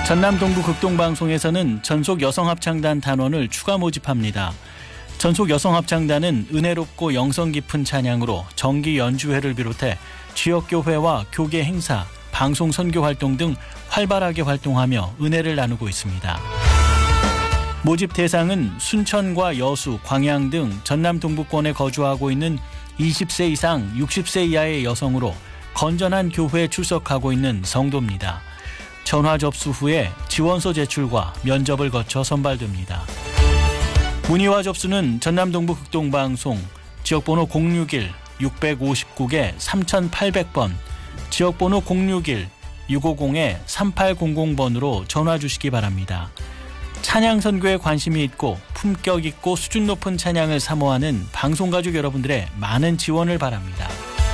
전남 동부 극동방송에서는 전속 여성합창단 단원을 추가 모집합니다. 전속 여성합창단은 은혜롭고 영성 깊은 찬양으로 정기 연주회를 비롯해 지역교회와 교계 행사, 방송 선교 활동 등 활발하게 활동하며 은혜를 나누고 있습니다. 모집 대상은 순천과 여수, 광양 등 전남 동부권에 거주하고 있는 20세 이상 60세 이하의 여성으로 건전한 교회에 출석하고 있는 성도입니다. 전화 접수 후에 지원서 제출과 면접을 거쳐 선발됩니다. 문의와 접수는 전남 동부 극동방송 지역번호 061-659에 3800번, 지역번호 061-650에 3800번으로 전화 주시기 바랍니다. 찬양 선교에 관심이 있고 품격 있고 수준 높은 찬양을 사모하는 방송가족 여러분들의 많은 지원을 바랍니다.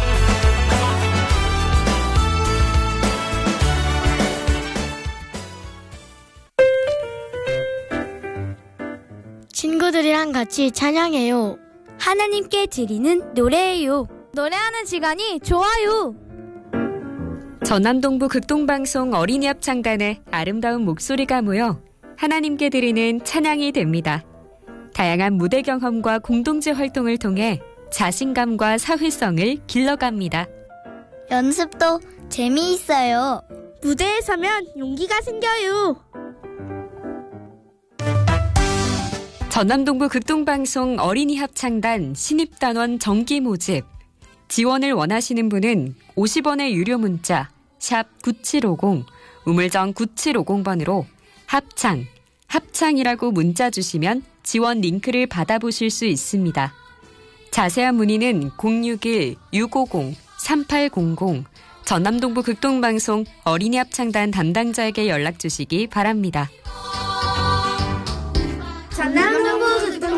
친구들이랑 같이 찬양해요. 하나님께 드리는 노래예요. 노래하는 시간이 좋아요. 전남 동부 극동방송 어린이 합창단의 아름다운 목소리가 모여 하나님께 드리는 찬양이 됩니다. 다양한 무대 경험과 공동체 활동을 통해 자신감과 사회성을 길러갑니다. 연습도 재미있어요. 무대에 서면 용기가 생겨요. 전남 동부 극동방송 어린이 합창단 신입단원 정기 모집. 지원을 원하시는 분은 50원의 유료 문자 샵 9750 우물정 9750번으로 합창이라고 문자 주시면 지원 링크를 받아보실 수 있습니다. 자세한 문의는 061-650-3800 전남 동부 극동방송 어린이 합창단 담당자에게 연락 주시기 바랍니다.